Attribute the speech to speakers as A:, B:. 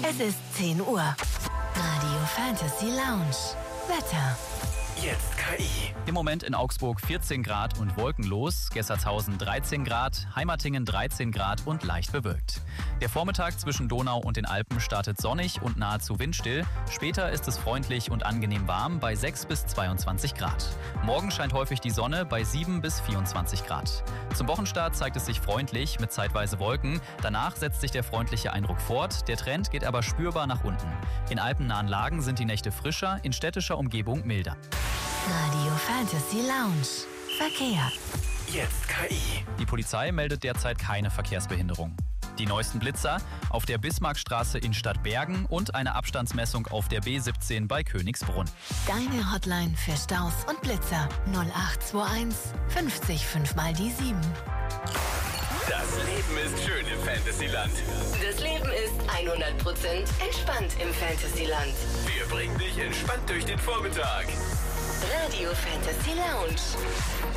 A: Es ist 10 Uhr. Radio Fantasy Lounge. Wetter.
B: Jetzt KI.
C: Im Moment in Augsburg 14 Grad und wolkenlos, Gessertshausen 13 Grad, Heimatingen 13 Grad und leicht bewölkt. Der Vormittag zwischen Donau und den Alpen startet sonnig und nahezu windstill. Später ist es freundlich und angenehm warm bei 6 bis 22 Grad. Morgen scheint häufig die Sonne bei 7 bis 24 Grad. Zum Wochenstart zeigt es sich freundlich mit zeitweise Wolken. Danach setzt sich der freundliche Eindruck fort. Der Trend geht aber spürbar nach unten. In alpennahen Lagen sind die Nächte frischer, in städtischer Umgebung milder.
A: Radio Fantasy Lounge. Verkehr.
B: Jetzt KI.
C: Die Polizei meldet derzeit keine Verkehrsbehinderung. Die neuesten Blitzer auf der Bismarckstraße in Stadtbergen und eine Abstandsmessung auf der B17 bei Königsbrunn.
A: Deine Hotline für Staus und Blitzer 0821 50 5 mal die 7.
B: Das Leben ist schön im Fantasyland.
D: Das Leben ist 100% entspannt im Fantasyland.
B: Wir bringen dich entspannt durch den Vormittag.
D: Radio Fantasy Lounge.